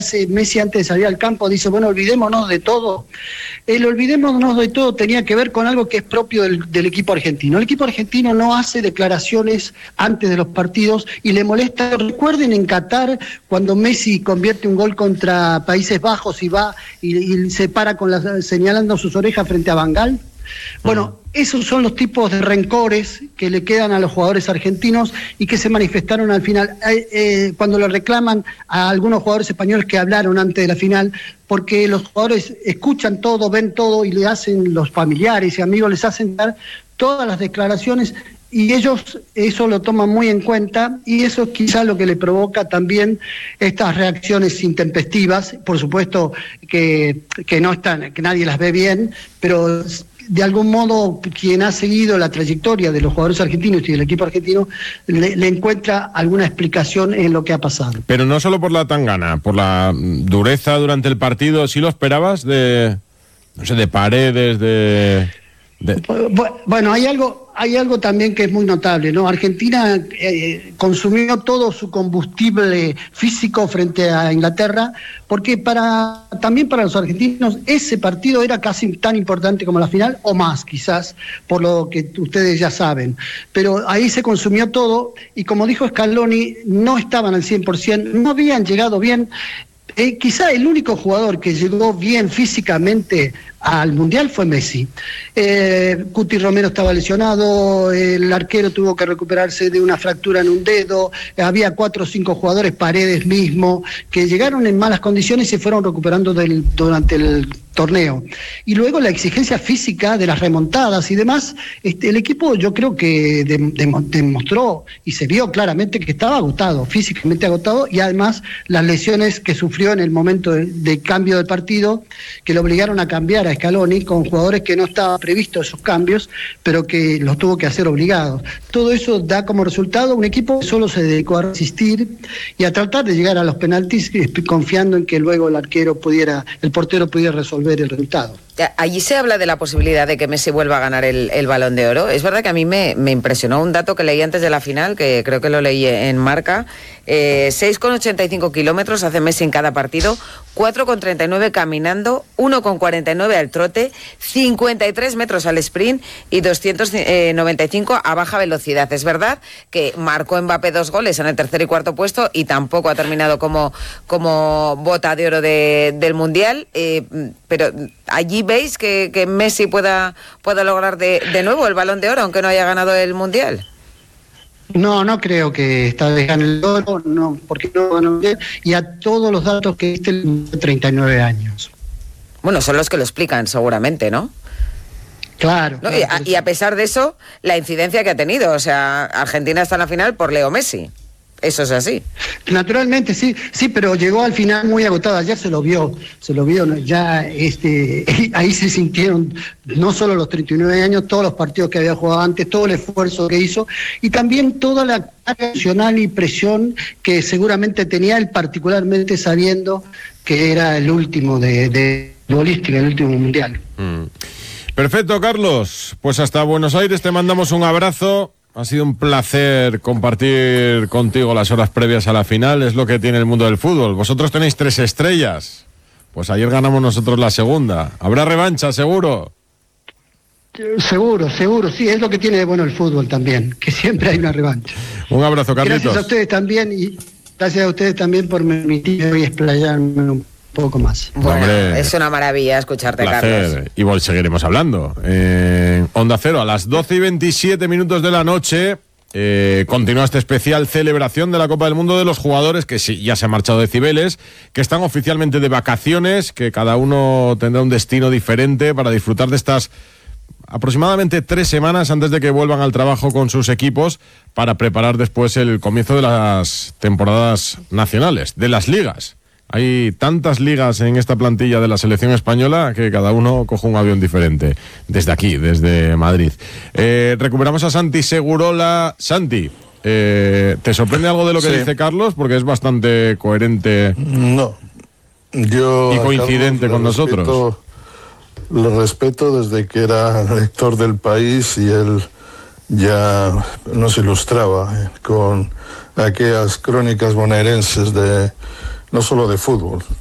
hace Messi antes de salir al campo, dice, bueno, olvidémonos de todo. El olvidémonos de todo tenía que ver con algo que es propio del equipo argentino. El equipo argentino no hace declaraciones antes de los partidos y le molesta. Recuerden en Qatar, cuando Messi convierte un gol contra Países Bajos y va y se para señalando sus orejas frente a Van Gaal. Bueno, esos son los tipos de rencores que le quedan a los jugadores argentinos y que se manifestaron al final, cuando le reclaman a algunos jugadores españoles que hablaron antes de la final, porque los jugadores escuchan todo, ven todo y le hacen, los familiares y amigos les hacen dar todas las declaraciones y ellos eso lo toman muy en cuenta y eso es quizá lo que le provoca también estas reacciones intempestivas, por supuesto que no están, que nadie las ve bien, pero de algún modo quien ha seguido la trayectoria de los jugadores argentinos y del equipo argentino le encuentra alguna explicación en lo que ha pasado. Pero no solo por la tangana, por la dureza durante el partido, ¿sí lo esperabas de Paredes, Bueno, hay algo también que es muy notable, ¿no? Argentina consumió todo su combustible físico frente a Inglaterra, porque también para los argentinos ese partido era casi tan importante como la final, o más quizás, por lo que ustedes ya saben. Pero ahí se consumió todo, y como dijo Scaloni, no estaban al 100%, no habían llegado bien. Quizá el único jugador que llegó bien físicamente al Mundial fue Messi. Cuti Romero estaba lesionado, el arquero tuvo que recuperarse de una fractura en un dedo, había 4 o 5 jugadores, Paredes mismo, que llegaron en malas condiciones y se fueron recuperando durante el torneo. Y luego la exigencia física de las remontadas y demás, el equipo yo creo que demostró y se vio claramente que estaba agotado, físicamente agotado, y además las lesiones que sufrió en el momento de cambio del partido, que lo obligaron a cambiar a Scaloni con jugadores que no estaba previsto esos cambios, pero que los tuvo que hacer obligados. Todo eso da como resultado un equipo que solo se dedicó a resistir y a tratar de llegar a los penaltis, confiando en que luego el portero pudiera resolver el resultado. Allí se habla de la posibilidad de que Messi vuelva a ganar el Balón de Oro. Es verdad que a mí me impresionó un dato que leí antes de la final, que creo que lo leí en Marca. 6,85 kilómetros hace Messi en cada partido, 4,39 caminando, 1,49 al trote, 53 metros al sprint y 295 a baja velocidad. Es verdad que marcó Mbappé 2 goles en el tercer y cuarto puesto y tampoco ha terminado como bota de oro del Mundial, pero allí veis que Messi pueda lograr de nuevo el Balón de Oro, aunque no haya ganado el Mundial. No creo que esta vez gane el oro, no, porque no ganó bien, y a todos los datos que diste, 39 años. Bueno, son los que lo explican seguramente, ¿no? Claro. ¿No? Y a pesar de eso, la incidencia que ha tenido, o sea, Argentina está en la final por Leo Messi. Eso es así. Naturalmente, sí, pero llegó al final muy agotado. Ayer se lo vio, ya ahí se sintieron no solo los 39 años, todos los partidos que había jugado antes, todo el esfuerzo que hizo y también toda la carga emocional y presión que seguramente tenía él, particularmente sabiendo que era el último de bolística, el último mundial. Perfecto, Carlos. Pues hasta Buenos Aires te mandamos un abrazo. Ha sido un placer compartir contigo las horas previas a la final. Es lo que tiene el mundo del fútbol. Vosotros tenéis 3 estrellas. Pues ayer ganamos nosotros la segunda. ¿Habrá revancha, seguro? Seguro, sí. Es lo que tiene de bueno el fútbol también, que siempre hay una revancha. Un abrazo, Carlitos. Gracias a ustedes también y gracias a ustedes también por permitirme y explayarme un poco más. Bueno, hombre, es una maravilla escucharte, placer. Carlos. Y seguiremos hablando. Onda Cero, a las 12:27 de la noche, continúa este especial celebración de la Copa del Mundo de los jugadores que sí, ya se han marchado de Cibeles, que están oficialmente de vacaciones, que cada uno tendrá un destino diferente para disfrutar de estas aproximadamente 3 semanas antes de que vuelvan al trabajo con sus equipos para preparar después el comienzo de las temporadas nacionales, de las ligas. Hay tantas ligas en esta plantilla de la selección española que cada uno coge un avión diferente. Desde aquí, desde Madrid. Recuperamos a Santi Segurola. Santi, ¿te sorprende algo de lo que dice Carlos? Porque es bastante coherente. No. Yo y coincidente con nosotros. Lo respeto desde que era lector del País y él ya nos ilustraba con aquellas crónicas bonaerenses de no solo de fútbol,